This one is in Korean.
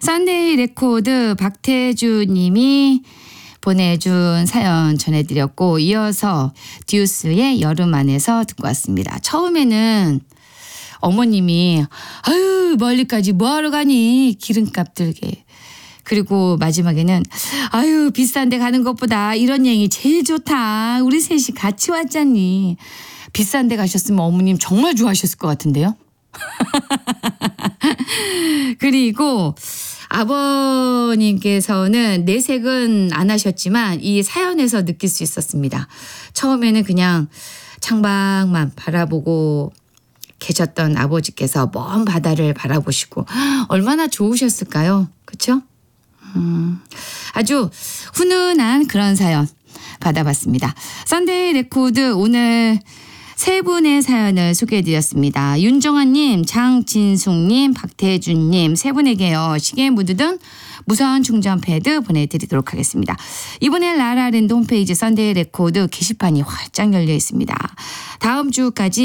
썬데이 레코드 박태주 님이 보내준 사연 전해드렸고 이어서 듀스의 여름 안에서 듣고 왔습니다. 처음에는 어머님이 아유 멀리까지 뭐하러 가니 기름값 들게. 그리고 마지막에는 아유 비싼 데 가는 것보다 이런 여행이 제일 좋다. 우리 셋이 같이 왔잖니. 비싼 데 가셨으면 어머님 정말 좋아하셨을 것 같은데요. 그리고 아버님께서는 내색은 안 하셨지만 이 사연에서 느낄 수 있었습니다. 처음에는 그냥 창밖만 바라보고 계셨던 아버지께서 먼 바다를 바라보시고 얼마나 좋으셨을까요? 그렇죠? 아주 훈훈한 그런 사연 받아봤습니다. 썬데이 레코드 오늘 세 분의 사연을 소개해드렸습니다. 윤정아님, 장진숙님, 박태준님 세 분에게요. 시계에 묻어둔 무선 충전 패드 보내드리도록 하겠습니다. 이번에 라라랜드 홈페이지 썬데이 레코드 게시판이 활짝 열려 있습니다. 다음 주까지